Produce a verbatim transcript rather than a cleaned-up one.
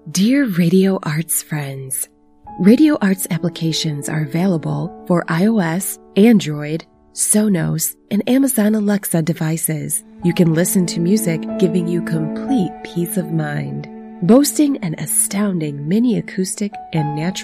Dear Radio Arts friends, Radio Arts applications are available for iOS, Android, Sonos, and Amazon Alexa devices. You can listen to music giving you complete peace of mind. Boasting an astounding mini acoustic and natural